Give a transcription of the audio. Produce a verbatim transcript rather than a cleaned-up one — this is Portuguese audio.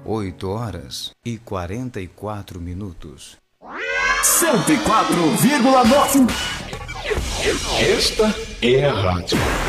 oito horas e quarenta e quatro minutos. cento e quatro vírgula nove. Esta é a rádio.